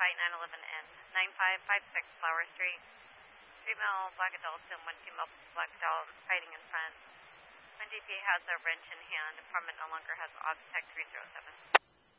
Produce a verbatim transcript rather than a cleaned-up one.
Flight nine eleven N, nine five five six Flower Street. Three male black adults and one female black adult fighting in front. One D P has a wrench in hand. Informant no longer has Obtech three zero seven.